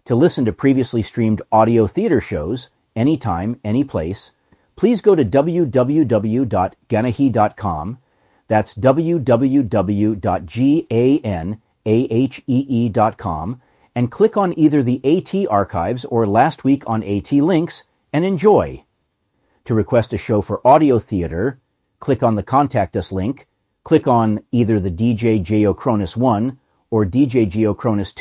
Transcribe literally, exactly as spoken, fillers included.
To listen to previously streamed audio theater shows, anytime, anyplace, please go to w w w dot ganahe dot com. That's w w w dot ganahe dot com and click on either the AT Archives or Last Week on AT links and enjoy. To request a show for audio theater, click on the Contact Us link, click on either the D J Geocronus one or D J Geocronus two